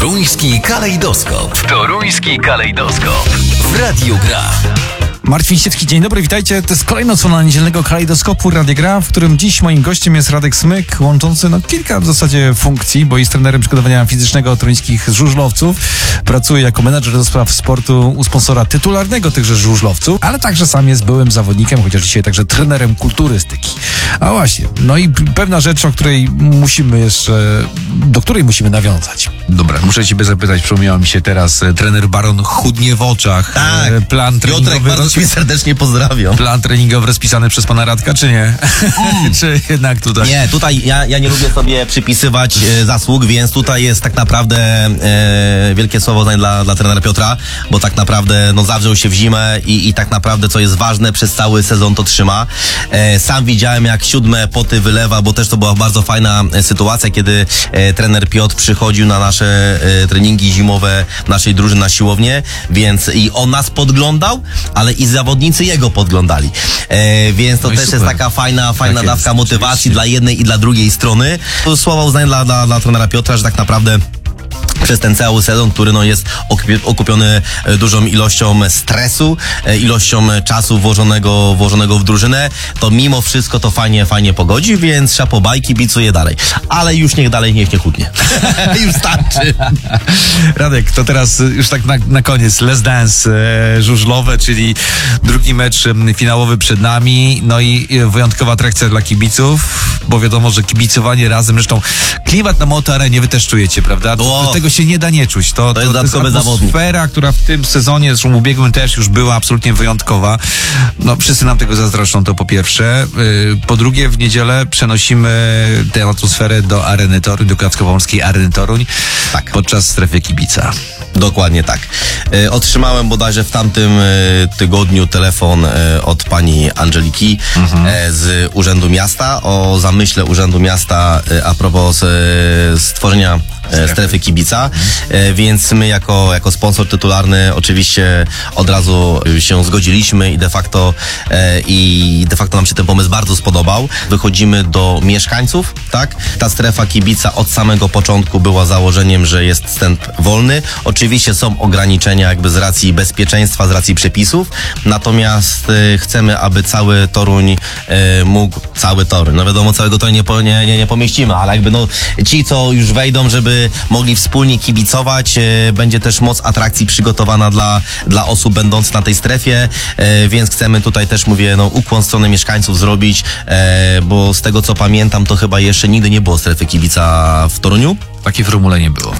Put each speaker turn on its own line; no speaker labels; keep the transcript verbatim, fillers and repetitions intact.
Toruński kalejdoskop. Toruński kalejdoskop. W Radiu Gra.
Marcin Siecki, dzień dobry, witajcie. To jest kolejna odsłona niedzielnego kalejdoskopu Radia Gra, w którym dziś moim gościem jest Radek Smyk, łączący no, kilka w zasadzie funkcji, bo jest trenerem przygotowania fizycznego toruńskich żużlowców. Pracuje jako menadżer do spraw sportu u sponsora tytularnego tychże żużlowców, ale także sam jest byłym zawodnikiem, chociaż dzisiaj także trenerem kulturystyki. A właśnie, no i pewna rzecz, o której musimy jeszcze, do której musimy nawiązać.
Dobra, muszę ciebie zapytać, przypomniał mi się teraz e, trener Baron chudnie w oczach.
Tak,
e, plan
Piotrek,
treningowy.
bardzo ciebie serdecznie pozdrawiam.
Plan treningowy rozpisany przez pana Radka, czy nie? Mm. Czy jednak tutaj?
Nie, tutaj ja, ja nie lubię sobie przypisywać e, zasług, więc tutaj jest tak naprawdę e, wielkie słowo dla, dla trenera Piotra, bo tak naprawdę no, zawrzał się w zimę i, i tak naprawdę, co jest ważne, przez cały sezon to trzyma. E, sam widziałem, jak siódme poty wylewa, bo też to była bardzo fajna e, sytuacja, kiedy e, trener Piotr przychodził na nasze e, treningi zimowe naszej drużyny na siłownię, więc i on nas podglądał, ale i zawodnicy jego podglądali. E, więc to
No i
też
super.
jest taka fajna, fajna
Tak
dawka
jest,
motywacji
oczywiście.
dla jednej i dla drugiej strony. To słowa uznania dla, dla, dla trenera Piotra, że tak naprawdę przez ten cały sezon, który no, jest okupi- okupiony e, dużą ilością stresu, e, ilością e, czasu włożonego, włożonego w drużynę, to mimo wszystko to fajnie, fajnie pogodzi, więc szapobaj, kibicuję dalej. Ale już niech dalej, niech nie chudnie. Już starczy.
Radek, to teraz już tak na, na koniec Let's Dance e, żużlowe, czyli drugi mecz em, finałowy przed nami, no i e, wyjątkowa atrakcja dla kibiców, bo wiadomo, że kibicowanie razem, zresztą klimat na motoarenie wy też czujecie, prawda? Do,
O!
do tego się nie da nie czuć. To,
To jest dodatkowy zawodnik.
atmosfera, która w tym sezonie, zresztą ubiegłym też już była absolutnie wyjątkowa. No wszyscy nam tego zazdroszczą, to po pierwsze. Yy, po drugie, w niedzielę przenosimy tę atmosferę do Areny Toruń, do Kujawsko-Pomorskiej Areny Toruń,
Tak.
podczas strefy kibica.
Dokładnie tak. E, otrzymałem bodajże w tamtym e, tygodniu telefon e, od pani Angeliki
Mhm.
e, z Urzędu Miasta o zamyśle Urzędu Miasta e, a propos e, stworzenia e, strefy kibica, e, więc my jako, jako sponsor tytularny oczywiście od razu się zgodziliśmy i de facto e, i de facto nam się ten pomysł bardzo spodobał. Wychodzimy do mieszkańców, tak? Ta strefa kibica od samego początku była założeniem, że jest wstęp wolny. Oczywiście są ograniczenia jakby z racji bezpieczeństwa, z racji przepisów, natomiast e, chcemy, aby cały Toruń e, mógł, cały Toruń, no wiadomo, całego Toruń nie, po, nie, nie, nie pomieścimy, ale jakby no ci, co już wejdą, żeby mogli wspólnie kibicować, e, będzie też moc atrakcji przygotowana dla, dla osób będących na tej strefie, e, więc chcemy tutaj też, mówię, no ukłon w stronę mieszkańców zrobić, e, bo z tego co pamiętam, to chyba jeszcze nigdy nie było strefy kibica w Toruniu.
Takiej formule nie było.